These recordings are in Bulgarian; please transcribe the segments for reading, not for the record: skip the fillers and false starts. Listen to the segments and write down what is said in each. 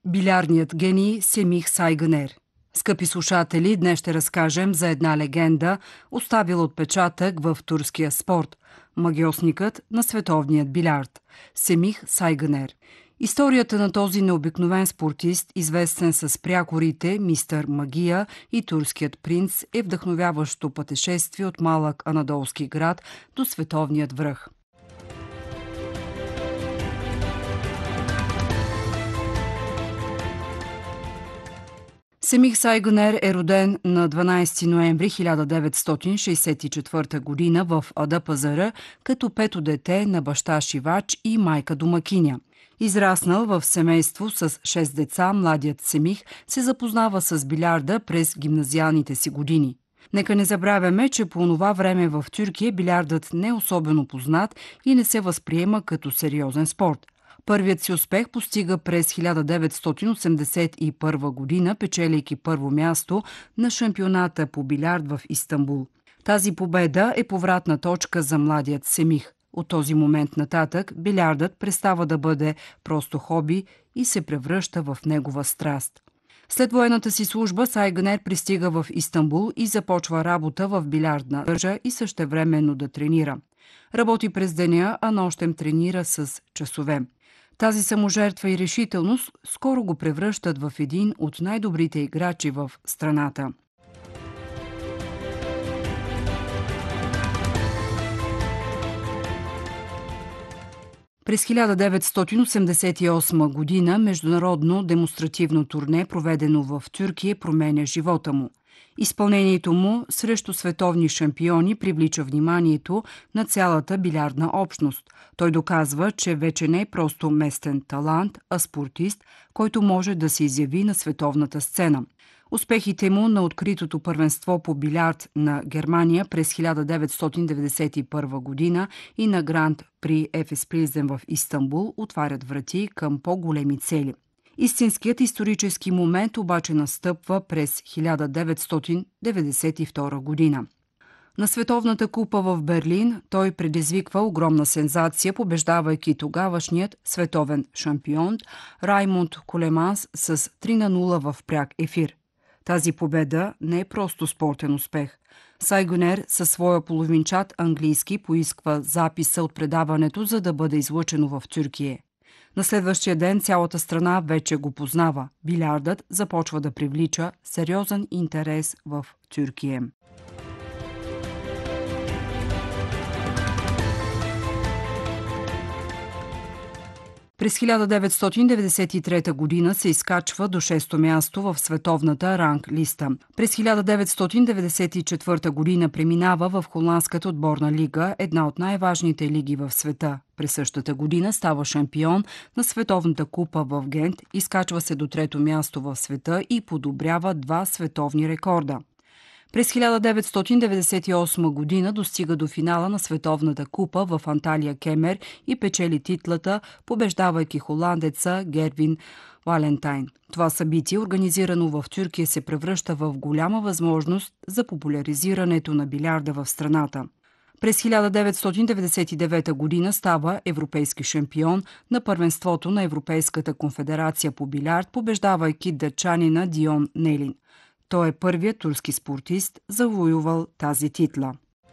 Билярдният гений Семих Сайгънер. Скъпи слушатели, днес ще разкажем за една легенда, оставила отпечатък в турския спорт – магьосникът на световният билярд – Семих Сайгънер. Историята на този необикновен спортист, известен с прякорите Мистър Магия и Турският принц, е вдъхновяващо пътешествие от малък анадолски град до световният връх. Семих Сайгънер е роден на 12 ноември 1964 година в Адапазары като пето дете на баща шивач и майка домакиня. Израснал в семейство с 6 деца, младият Семих се запознава с билярда през гимназиалните си години. Нека не забравяме, че по онова време в Тюркия билярдът не е особено познат и не се възприема като сериозен спорт. Първият си успех постига през 1981 година, печелейки първо място на шампионата по билярд в Истанбул. Тази победа е повратна точка за младият Семих. От този момент нататък билярдът престава да бъде просто хоби и се превръща в негова страст. След военната си служба Сайгънер пристига в Истанбул и започва работа в билярдна държа и същевременно да тренира. Работи през деня, а нощем тренира с часове. Тази саможертва и решителност скоро го превръщат в един от най-добрите играчи в страната. През 1988 година международно демонстративно турне, проведено в Тюркия, променя живота му. Изпълнението му срещу световни шампиони привлича вниманието на цялата билярдна общност. Той доказва, че вече не е просто местен талант, а спортист, който може да се изяви на световната сцена. Успехите му на откритото първенство по билярд на Германия през 1991 година и на Гранд при Ефеспризен в Истанбул отварят врати към по-големи цели. Истинският исторически момент обаче настъпва през 1992 година. На Световната купа в Берлин той предизвиква огромна сензация, побеждавайки тогавашният световен шампион Раймонд Колеманс с 3-0 в пряк ефир. Тази победа не е просто спортен успех. Сайгънер със своя половинчат английски поисква записа от предаването, за да бъде излъчено в Тюркия. На следващия ден цялата страна вече го познава. Билярдът започва да привлича сериозен интерес в Тюркия. През 1993 година се изкачва до 6-то място в световната ранг листа. През 1994 година преминава в Холандската отборна лига, една от най-важните лиги в света. През същата година става шампион на Световната купа в Гент, изкачва се до 3-то място в света и подобрява 2 световни рекорда. През 1998 година достига до финала на Световната купа в Анталия Кемер и печели титлата, побеждавайки холандеца Гервин Валентайн. Това събитие, организирано в Тюркия, се превръща в голяма възможност за популяризирането на билярда в страната. През 1999 година става европейски шампион на първенството на Европейската конфедерация по билярд, побеждавайки датчанина Дион Нелин. Той е първият турски спортист, завоювал тази титла.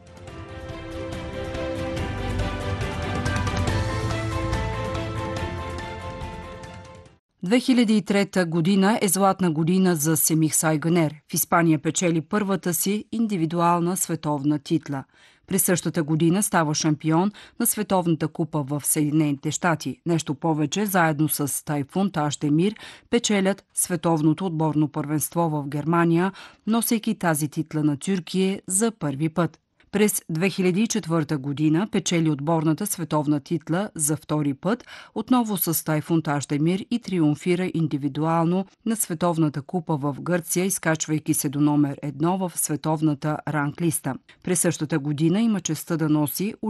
– 2003 година е златна година за Семих Сайгънер. В Испания печели първата си индивидуална световна титла. През същата година става шампион на Световната купа в Съединените щати. Нещо повече, заедно с Тайфун Таштемир печелят световното отборно първенство в Германия, носейки тази титла на Тюркия за първи път. През 2004 година печели отборната световна титла за втори път, отново с Тайфун Таштемир и триумфира индивидуално на Световната купа в Гърция, изкачвайки се до номер 1 в световната ранглиста. През същата година има честта да носи